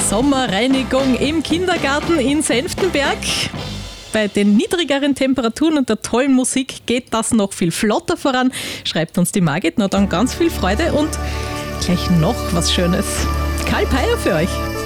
Sommerreinigung im Kindergarten in Senftenberg. Bei den niedrigeren Temperaturen und der tollen Musik geht das noch viel flotter voran, schreibt uns die Margit. Na dann ganz viel Freude und gleich noch was Schönes. Karl Peyer für euch.